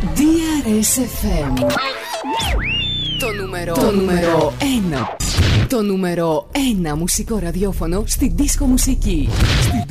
DRS-FM. Το νούμερο 1. Το νούμερο 1 μουσικό ραδιόφωνο στη δίσκο μουσική.